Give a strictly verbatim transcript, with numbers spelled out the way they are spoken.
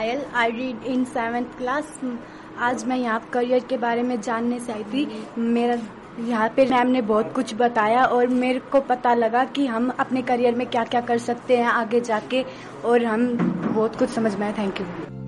Payal, I read in seventh class. आज मैं यहाँ करियर के बारे में जानने से आई थी। मेरा यहाँ पे मैम ने बहुत कुछ बताया और मेरे को पता लगा कि हम अपने करियर में क्या क्या कर सकते हैं आगे जाके, और हम बहुत कुछ समझ में आया। Thank you.